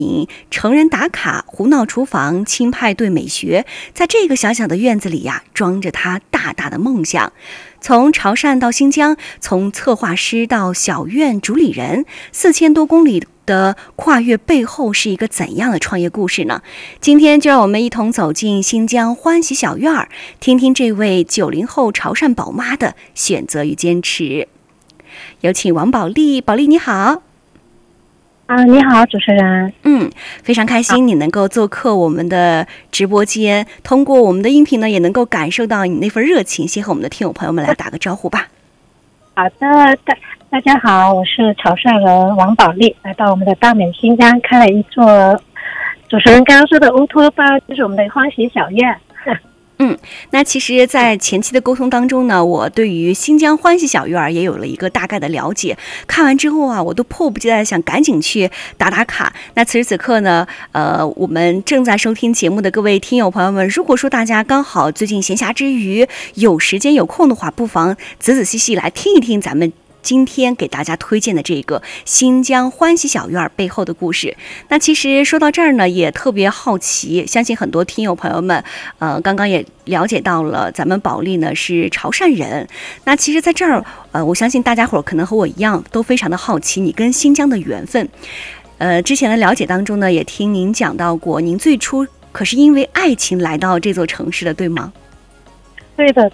成人打卡、胡闹厨房、轻派对美学，在这个小小的院子里呀，装着他大大的梦想。从潮汕到新疆，从策划师到小院主理人，4000多公里的跨越背后是一个怎样的创业故事呢？今天就让我们一同走进新疆欢喜小院儿，听听这位90后潮汕宝妈的选择与坚持。有请王宝莉，宝莉你好。 你好，主持人。 非常开心你能够做客我们的直播间，通过我们的音频呢，也能够感受到你那份热情。先和我们的听友朋友们来打个招呼吧。 好的，大家好，我是潮汕人王宝莉，来到我们的大美新疆，开了一座主持人刚刚说的乌托邦，就是我们的欢喜小院。 那其实在前期的沟通当中呢，我对于新疆欢喜小院也有了一个大概的了解。看完之后啊，我都迫不及待地想赶紧去打卡。那此时此刻呢，我们正在收听节目的各位听友朋友们，如果说大家刚好最近闲暇之余有时间有空的话，不妨仔仔细细来听一听咱们今天给大家推荐的这个新疆欢喜小院背后的故事。那其实说到这儿呢，也特别好奇，相信很多听友朋友们刚刚也了解到了，咱们宝莉呢是潮汕人。那其实在这儿我相信大家伙可能和我一样都非常的好奇你跟新疆的缘分。之前的了解当中呢，也听您讲到过，您最初可是因为爱情来到这座城市的，对吗？ 对的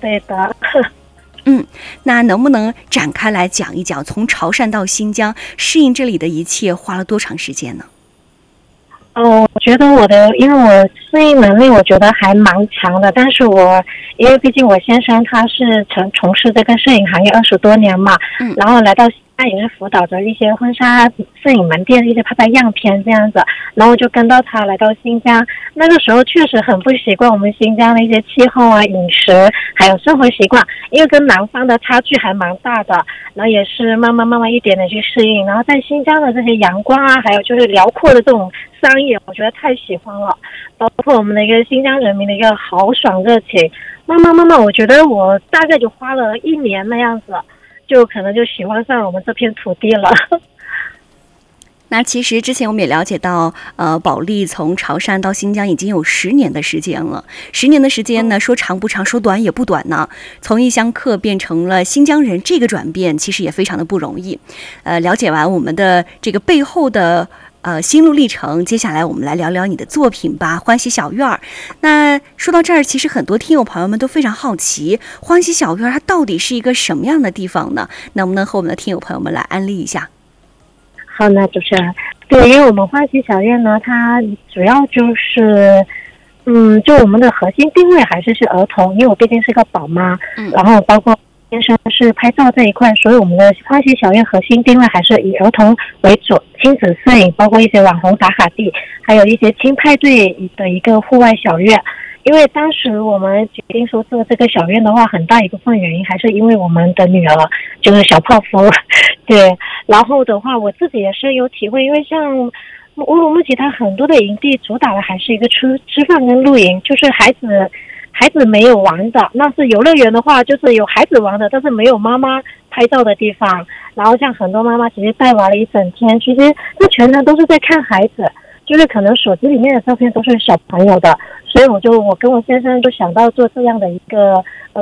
那能不能展开来讲一讲，从潮汕到新疆适应这里的一切花了多长时间呢？ 我觉得因为我适应能力我觉得还蛮强的，但是因为毕竟我先生他是从事这个摄影行业20多年嘛，然后来到他也是辅导着一些婚纱摄影门店的一些拍样片这样子，然后就跟到他来到新疆。那个时候确实很不习惯我们新疆的一些气候啊、饮食还有生活习惯，因为跟南方的差距还蛮大的，然后也是慢慢一点点去适应。然后在新疆的这些阳光啊，还有就是辽阔的这种商业，我觉得太喜欢了，包括我们的一个新疆人民的一个豪爽热情。慢慢我觉得我大概就花了1年那样子，就可能就喜欢上我们这片土地了。 那其实之前我们也了解到，宝莉从潮汕到新疆已经有10年的时间了。10年的时间呢，说长不长，说短也不短呢。从异乡客变成了新疆人，这个转变其实也非常的不容易。了解完我们的这个背后的心路历程，接下来我们来聊聊你的作品吧，欢喜小院。那说到这儿，其实很多听友朋友们都非常好奇，欢喜小院它到底是一个什么样的地方呢？能不能和我们的听友朋友们来安利一下？ 好，那主持人，对，因为我们欢喜小院呢，它主要就是就我们的核心定位还是儿童，因为我毕竟是个宝妈，然后包括先生是拍照这一块，所以我们的欢喜小院核心定位还是以儿童为主，亲子摄影，包括一些网红打卡地，还有一些轻派对的一个户外小院。因为当时我们决定说做这个小院的话，很大一部分原因还是因为我们的女儿就是小泡芙，对。然后的话，我自己也是有体会，因为像乌鲁木齐，它很多的营地主打的还是一个吃饭跟露营，就是孩子没有玩的，那是游乐园的话，就是有孩子玩的，但是没有妈妈拍照的地方。然后像很多妈妈其实带娃了一整天，其实这全程都是在看孩子，就是可能手机里面的照片都是小朋友的，所以我跟我先生就想到做这样的一个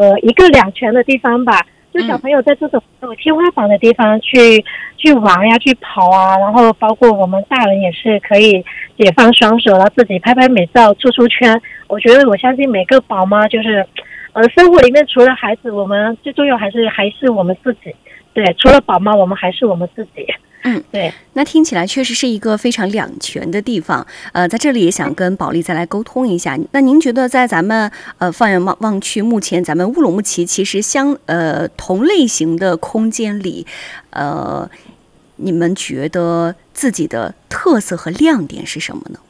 2全的地方吧，就小朋友在这种有天花板的地方去玩呀，去跑啊，然后包括我们大人也是可以解放双手，然后自己拍美照出圈。我觉得我相信每个宝妈就是生活里面除了孩子，我们最重要还是我们自己。对，除了宝妈，我们还是我们自己。对。 那听起来确实是一个非常2全的地方。在这里也想跟宝莉再来沟通一下。那您觉得在咱们放眼望去，目前咱们乌鲁木齐其实同类型的空间里，你们觉得自己的特色和亮点是什么呢？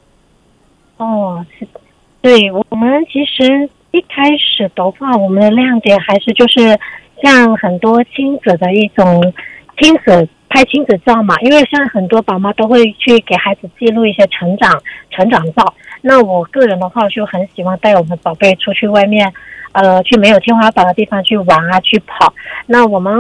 对，我们其实一开始的话，我们的亮点还是就是像很多亲子的一种拍亲子照嘛，因为像很多宝妈都会去给孩子记录一些成长照。那我个人的话就很喜欢带我们的宝贝出去外面，去没有天花板的地方去玩啊，去跑。那我们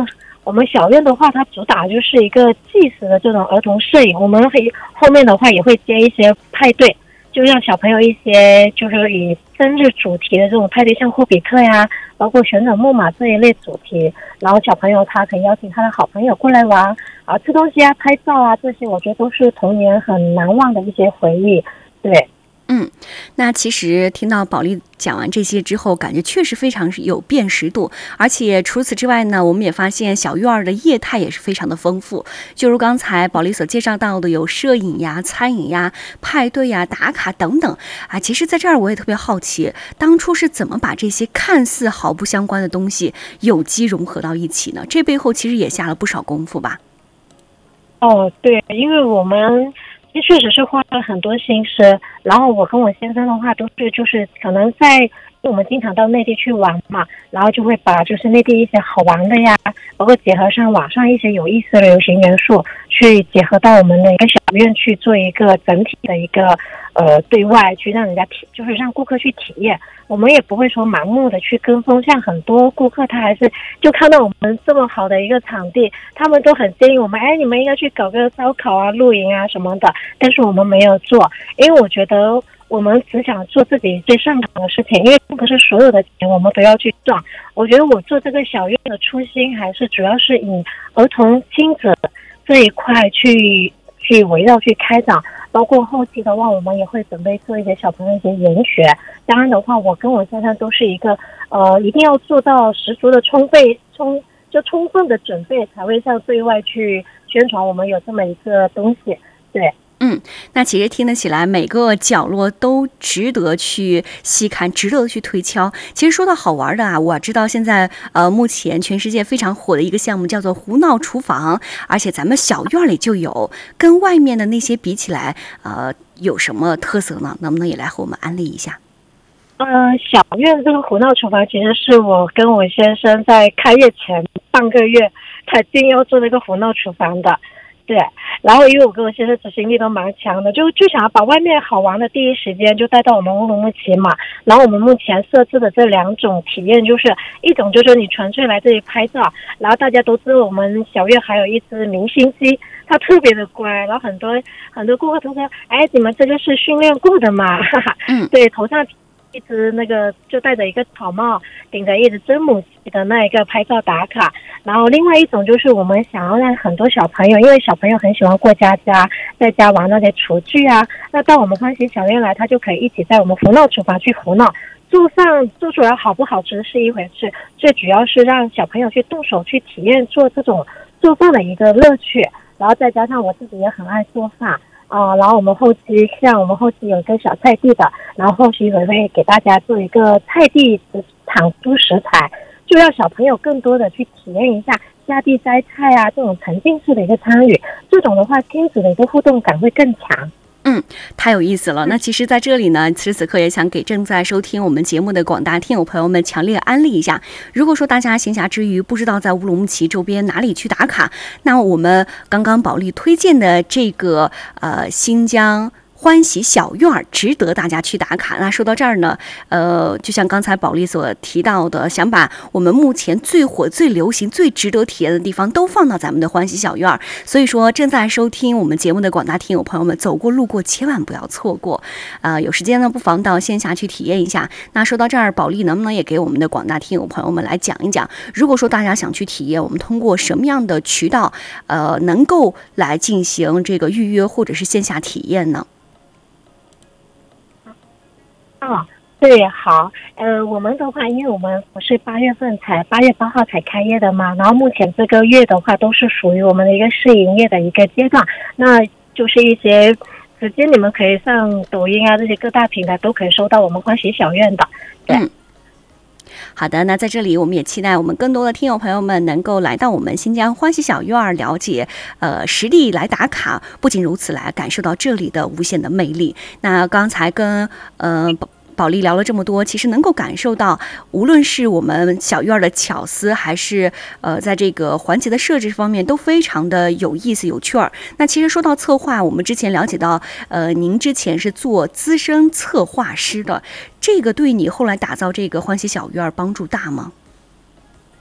我们小院的话，它主打就是一个纪实的这种儿童摄影，我们后面的话也会接一些派对，就让小朋友一些就是以生日主题的这种派对，像霍比特呀，包括旋转木马这一类主题，然后小朋友他可以邀请他的好朋友过来玩啊，吃东西啊，拍照啊，这些我觉得都是童年很难忘的一些回忆。对。 那其实听到保利讲完这些之后，感觉确实非常有辨识度，而且除此之外呢，我们也发现小院的业态也是非常的丰富，就如刚才保利所介绍到的，有摄影呀、餐饮呀、派对呀、打卡等等啊。其实在这儿我也特别好奇，当初是怎么把这些看似毫不相关的东西有机融合到一起呢？这背后其实也下了不少功夫吧？ 对，因为我们确实是花了很多心思，然后我跟我先生的话都是就是可能因为我们经常到内地去玩嘛，然后就会把就是内地一些好玩的呀，包括结合上网上一些有意思的流行元素，去结合到我们的一个小院去做一个整体的一个对外去让人家就是让顾客去体验。我们也不会说盲目的去跟风，像很多顾客他还是就看到我们这么好的一个场地，他们都很建议我们，你们应该去搞个烧烤啊、露营啊什么的，但是我们没有做，因为我觉得我们只想做自己最擅长的事情，因为并不是所有的钱我们都要去赚。我觉得我做这个小院的初心还是主要是以儿童亲子这一块去围绕去开展，包括后期的话，我们也会准备做一些小朋友一些研学。当然的话，我跟我先生都是一个一定要做到十足的充分的准备，才会向对外去宣传我们有这么一个东西。对。 那其实听得起来，每个角落都值得去细看，值得去推敲。其实说到好玩的啊，我知道现在目前全世界非常火的一个项目叫做胡闹厨房，而且咱们小院里就有，跟外面的那些比起来，有什么特色呢？能不能也来和我们安利一下？ 小院这个胡闹厨房其实是我跟我先生在开业前半个月才定要做那个胡闹厨房的。对，然后因为我跟我先生执行力都蛮强的，就想要把外面好玩的第一时间就带到我们乌鲁木齐嘛。然后我们目前设置的这两种体验，就是一种就是你纯粹来这里拍照，然后大家都知道我们小院还有一只明星鸡，它特别的乖，然后很多顾客都说，你们这个是训练过的嘛？哈哈，对，头上一只那个就戴着一个草帽，顶着一只真母鸡的那一个拍照打卡。然后另外一种就是我们想要让很多小朋友，因为小朋友很喜欢过家家，在家玩那些厨具啊，那到我们欢喜小院来，他就可以一起在我们胡闹厨房去胡闹。做出来好不好吃是一回事，最主要是让小朋友去动手去体验做这种做饭的一个乐趣。然后再加上我自己也很爱做饭然后我们后期有一个小菜地的，然后后期也会给大家做一个菜地的产出食材，就让小朋友更多的去体验一下下地摘菜啊这种沉浸式的一个参与，这种的话亲子的一个互动感会更强。 太有意思了。那其实在这里呢，此时此刻也想给正在收听我们节目的广大听友朋友们强烈安利一下，如果说大家闲暇之余不知道在乌鲁木齐周边哪里去打卡，那我们刚刚保利推荐的这个新疆欢喜小院值得大家去打卡。那说到这儿呢，就像刚才保利所提到的，想把我们目前最火、最流行、最值得体验的地方都放到咱们的欢喜小院。所以说，正在收听我们节目的广大听友朋友们，走过路过千万不要错过。有时间呢，不妨到线下去体验一下。那说到这儿，保利能不能也给我们的广大听友朋友们来讲一讲，如果说大家想去体验，我们通过什么样的渠道，能够来进行这个预约或者是线下体验呢？ 对，好，我们的话，因为我们不是8月8号才开业的嘛，然后目前这个月的话都是属于我们的一个试营业的一个阶段，那就是一些直接你们可以上抖音啊这些各大平台都可以收到我们欢喜小院的。对。 好的，那在这里我们也期待我们更多的听友朋友们能够来到我们新疆欢喜小院了解实地来打卡，不仅如此来感受到这里的无限的魅力。那刚才跟保利聊了这么多，其实能够感受到，无论是我们小院的巧思，还是在这个环节的设置方面，都非常的有意思有趣儿。那其实说到策划，我们之前了解到，您之前是做资深策划师的，这个对你后来打造这个欢喜小院帮助大吗？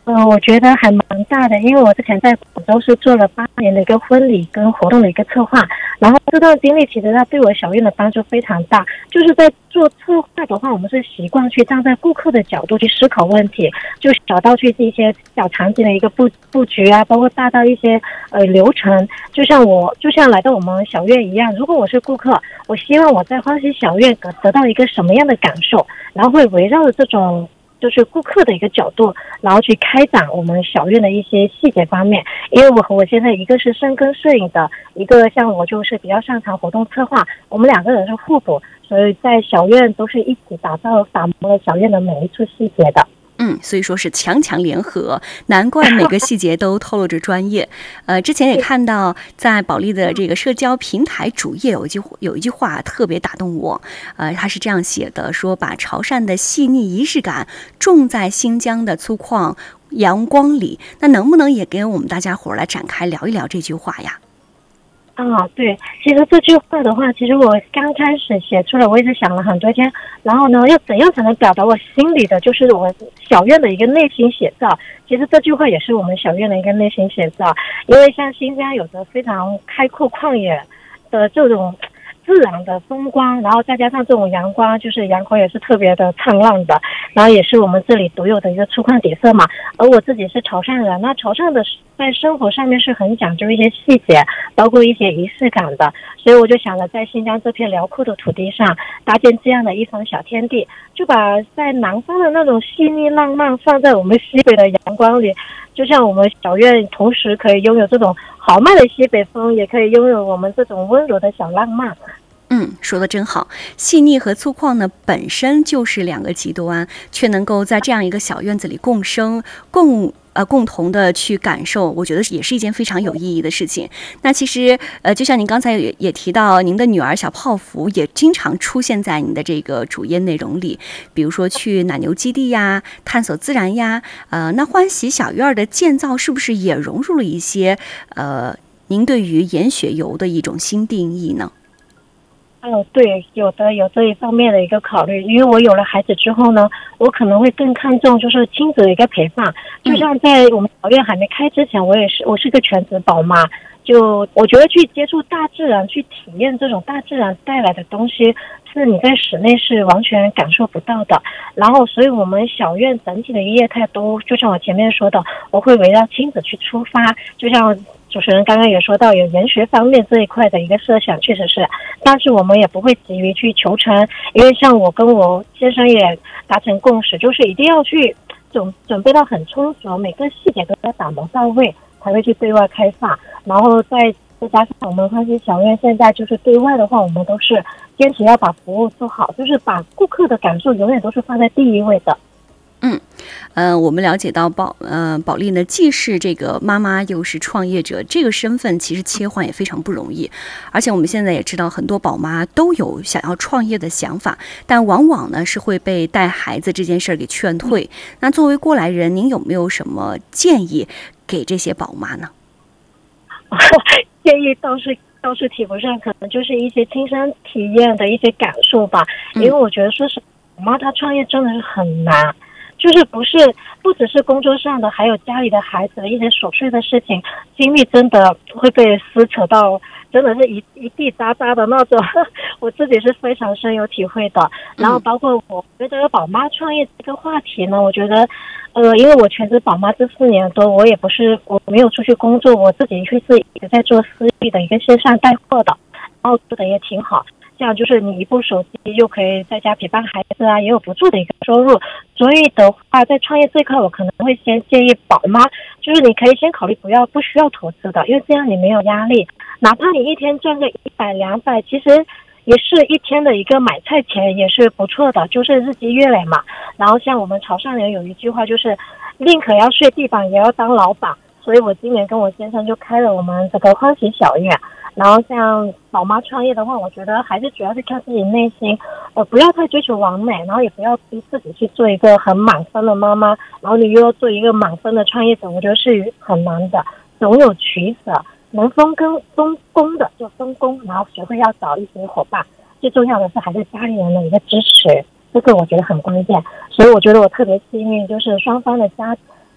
我觉得还蛮大的，因为我之前在广州是做了8年的一个婚礼跟活动的一个策划，然后这段经历其实它对我小院的帮助非常大。就是在做策划的话，我们是习惯去站在顾客的角度去思考问题，就小到去一些小场景的一个布局啊，包括大到一些流程。就像来到我们小院一样，如果我是顾客，我希望我在欢喜小院得到一个什么样的感受，然后会围绕着这种就是顾客的一个角度，然后去开展我们小院的一些细节方面。因为我和我现在一个是深耕摄影的，一个像我就是比较擅长活动策划，我们2个人是互补，所以在小院都是一起打磨了小院的每一处细节的。 所以说是强强联合，难怪每个细节都透露着专业。之前也看到在保利的这个社交平台主页有一句话特别打动我，他是这样写的，说把潮汕的细腻仪式感种在新疆的粗犷阳光里。那能不能也跟我们大家伙来展开聊一聊这句话呀？ 对，其实这句话的话，其实我刚开始写出来，我一直想了很多天，然后呢，要怎样才能表达我心里的，就是我小院的一个内心写照。其实这句话也是我们小院的一个内心写照，因为像新疆有着非常开阔旷野的这种自然的风光，然后再加上这种阳光，就是阳光也是特别的灿烂的，然后也是我们这里独有的一个粗犷底色嘛。而我自己是潮汕人，那潮汕的在生活上面是很讲究一些细节，包括一些仪式感的，所以我就想着在新疆这片辽阔的土地上搭建这样的一方小天地，就把在南方的那种细腻浪漫放在我们西北的阳光里，就像我们小院同时可以拥有这种豪迈的西北风，也可以拥有我们这种温柔的小浪漫。 说得真好。细腻和粗犷呢，本身就是2个极端，却能够在这样一个小院子里共生，共同的去感受，我觉得也是一件非常有意义的事情。那其实就像您刚才也提到，您的女儿小泡芙也经常出现在您的这个主页内容里，比如说去奶牛基地呀，探索自然呀。那欢喜小院的建造是不是也融入了一些您对于研雪游的一种新定义呢？ 对，有这一方面的一个考虑。因为我有了孩子之后呢，我可能会更看重就是亲子的一个陪伴。就像在我们小院还没开之前，我是个全职宝妈，就我觉得去接触大自然，去体验这种大自然带来的东西，是你在室内是完全感受不到的。然后所以我们小院整体的业态都就像我前面说的，我会围绕亲子去出发，就像主持人刚刚也说到有研学方面这一块的一个设想，确实是，但是我们也不会急于去求成。因为像我跟我先生也达成共识，就是一定要去准备到很充足，每个细节都要打磨到位，才会去对外开放。然后再加上我们欢喜小院现在就是对外的话，我们都是坚持要把服务做好，就是把顾客的感受永远都是放在第一位的。 我们了解到保利呢，既是这个妈妈，又是创业者，这个身份其实切换也非常不容易。而且我们现在也知道，很多宝妈都有想要创业的想法，但往往呢是会被带孩子这件事儿给劝退。那作为过来人，您有没有什么建议给这些宝妈呢？ 建议倒是提不上，可能就是一些亲身体验的一些感受吧。因为我觉得说是宝妈她创业真的是很难。就是不只是工作上的，还有家里的孩子的一些琐碎的事情，精力真的会被撕扯到，真的是一地渣渣的那种。我自己是非常深有体会的。然后包括我觉得宝妈创业这个话题呢，我觉得因为我全职宝妈这4年多，我没有出去工作，我自己是一直在做私域的一个线上带货的，然后做的也挺好。这样就是你一部手机又可以在家陪伴孩子啊，也有不错的一个收入。所以的话，在创业这一块，我可能会先建议宝妈，就是你可以先考虑不需要投资的，因为这样你没有压力，哪怕你一天赚个100、200，其实也是一天的一个买菜钱，也是不错的，就是日积月累嘛。然后像我们潮汕人有一句话，就是宁可要睡地板也要当老板。所以我今年跟我先生就开了我们这个欢喜小院。然后像宝妈创业的话，我觉得还是主要是看自己内心，不要太追求完美，然后也不要逼自己去做一个很满分的妈妈，然后你又要做一个满分的创业者，我觉得是很难的，总有取舍，能分工的就分工，然后学会要找一些伙伴，最重要的是还是家里人的一个支持，这个我觉得很关键。所以我觉得我特别幸运，就是双方的家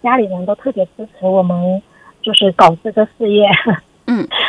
家里人都特别支持我们，就是搞这个事业。